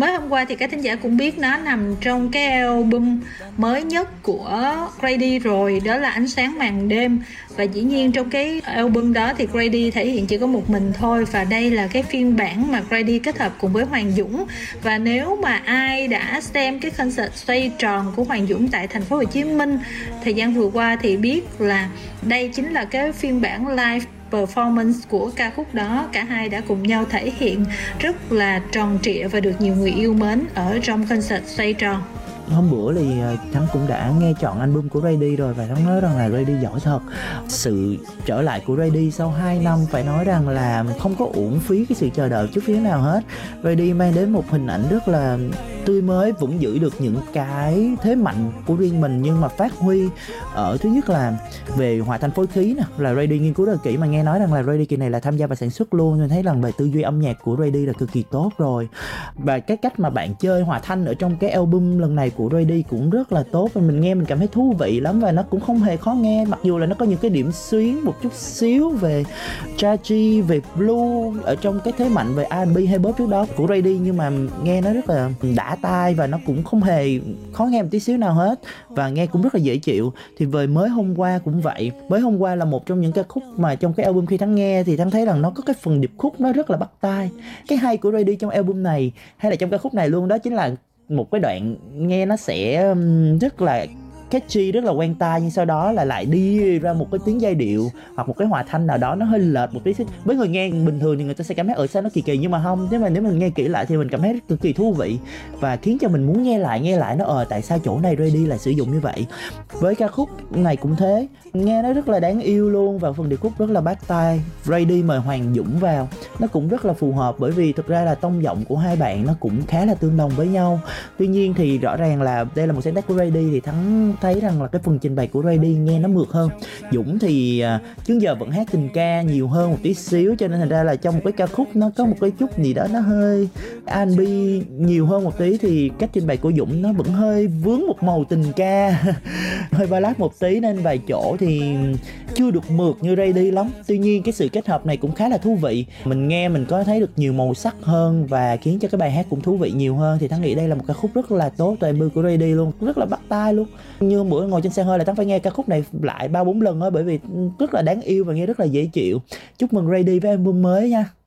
Mới hôm qua thì các thính giả cũng biết nó nằm trong cái album mới nhất của Grady rồi, đó là Ánh Sáng Màn Đêm. Và dĩ nhiên trong cái album đó thì Grady thể hiện chỉ có một mình thôi, và đây là cái phiên bản mà Grady kết hợp cùng với Hoàng Dũng. Và nếu mà ai đã xem cái concert xoay tròn của Hoàng Dũng tại thành phố Hồ Chí Minh thời gian vừa qua thì biết là đây chính là cái phiên bản live performance của ca khúc đó. Cả hai đã cùng nhau thể hiện rất là tròn trịa và được nhiều người yêu mến ở trong concert xoay tròn. Hôm bữa thì Thắng cũng đã nghe chọn album của Grady rồi, và Thắng nói rằng là Grady giỏi thật. Sự trở lại của Grady sau 2 năm phải nói rằng là không có uổng phí cái sự chờ đợi chút xíu nào hết. Grady mang đến một hình ảnh rất là tươi mới, vẫn giữ được những cái thế mạnh của riêng mình, nhưng mà phát huy ở thứ nhất là về hòa thanh phối khí nè, là Grady nghiên cứu rất là kỹ, mà nghe nói rằng là Grady kỳ này là tham gia và sản xuất luôn, nên thấy rằng về tư duy âm nhạc của Grady là cực kỳ tốt rồi. Và cái cách mà bạn chơi hòa thanh ở trong cái album lần này của Grady cũng rất là tốt, và mình nghe mình cảm thấy thú vị lắm, và nó cũng không hề khó nghe, mặc dù là nó có những cái điểm xuyến một chút xíu về jazzy, về blue ở trong cái thế mạnh về R&B hay pop trước đó của Grady, nhưng mà nghe nó rất là đã tai và nó cũng không hề khó nghe một tí xíu nào hết, và nghe cũng rất là dễ chịu. Thì về Mới Hôm Qua cũng vậy. Mới Hôm Qua là một trong những ca khúc mà trong cái album khi Thắng nghe thì Thắng thấy rằng nó có cái phần điệp khúc nó rất là bắt tai. Cái hay của Grady trong album này hay là trong ca khúc này luôn, đó chính là một cái đoạn nghe nó sẽ rất là catchy, rất là quen tai, nhưng sau đó là lại đi ra một cái tiếng giai điệu hoặc một cái hòa thanh nào đó nó hơi lệch một tí xíu. Với người nghe bình thường thì người ta sẽ cảm thấy sao nó kỳ kỳ, nhưng mà không, nếu mình nghe kỹ lại thì mình cảm thấy cực kỳ thú vị và khiến cho mình muốn nghe lại nó tại sao chỗ này Grady lại sử dụng như vậy. Với ca khúc này cũng thế, nghe nó rất là đáng yêu luôn, và phần điệp khúc rất là bắt tai. Grady mời Hoàng Dũng vào nó cũng rất là phù hợp, bởi vì thực ra là tông giọng của hai bạn nó cũng khá là tương đồng với nhau. Tuy nhiên thì rõ ràng là đây là một sáng tác của Grady, thì Thắng thấy rằng là cái phần trình bày của Grady nghe nó mượt hơn. Dũng thì trước giờ vẫn hát tình ca nhiều hơn một tí xíu, cho nên thành ra là trong một cái ca khúc nó có một cái chút gì đó nó hơi R&B nhiều hơn một tí, thì cách trình bày của Dũng nó vẫn hơi vướng một màu tình ca hơi ballad một tí, nên vài chỗ thì chưa được mượt như Grady lắm. Tuy nhiên cái sự kết hợp này cũng khá là thú vị, mình nghe mình có thấy được nhiều màu sắc hơn và khiến cho cái bài hát cũng thú vị nhiều hơn. Thì Thắng nghĩ đây là một ca khúc rất là tốt từ album của Grady luôn, rất là bắt tai luôn. Như bữa ngồi trên xe hơi là Thắng phải nghe ca khúc này lại 3-4 lần thôi, bởi vì rất là đáng yêu và nghe rất là dễ chịu. Chúc mừng Grady với album mới nha.